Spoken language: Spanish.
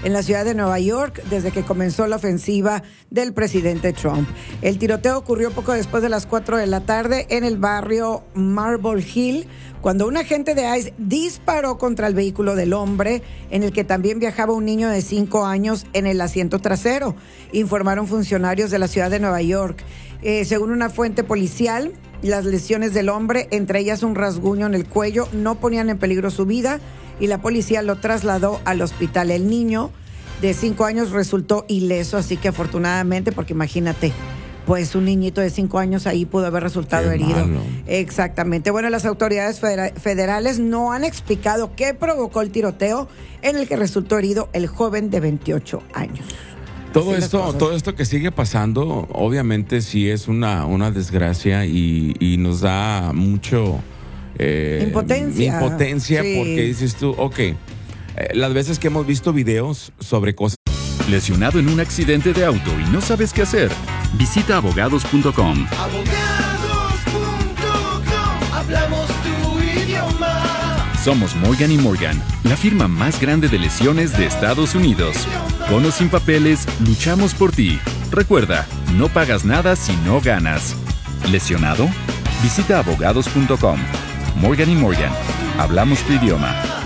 en la ciudad de Nueva York desde que comenzó la ofensiva del presidente Trump. El tiroteo ocurrió poco después de las 4 de la tarde en el barrio Marble Hill, cuando un agente de ICE disparó contra el vehículo del hombre, en el que también viajaba un niño de 5 años en el asiento trasero, informaron funcionarios de la ciudad de Nueva York. Según una fuente policial, las lesiones del hombre, entre ellas un rasguño en el cuello, no ponían en peligro su vida y la policía lo trasladó al hospital. El niño de 5 años resultó ileso, así que afortunadamente, porque imagínate, pues un niñito de 5 años ahí pudo haber resultado herido. Malo. Exactamente. Bueno, las autoridades federales no han explicado qué provocó el tiroteo en el que resultó herido el joven de 28 años. Todo esto que sigue pasando, obviamente sí es una desgracia y nos da mucho impotencia Sí. porque dices tú, las veces que hemos visto videos sobre cosas. ¿Lesionado en un accidente de auto y no sabes qué hacer? Visita abogados.com. Abogados.com, hablamos tu idioma. Somos Morgan & Morgan, la firma más grande de lesiones de Estados Unidos. Con o sin papeles, luchamos por ti. Recuerda, no pagas nada si no ganas. ¿Lesionado? Visita abogados.com. Morgan & Morgan, hablamos tu idioma.